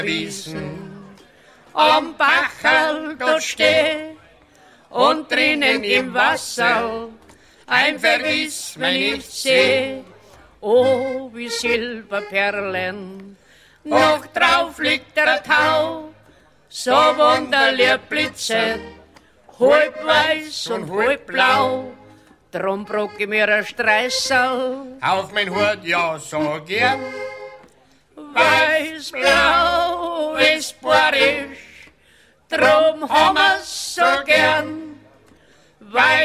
Wiesen. Am Bachel dort steh und drinnen im Wasser ein Verlies, wenn ich seh. Oh, wie Silberperlen, noch drauf liegt der Tau, so wunderlich blitzet, halb weiß und halb blau. Drum brock ich mir ein Streißel auf mein Hut, ja, so gern. Weiß-blau ist borisch, drum haben wir's so gern.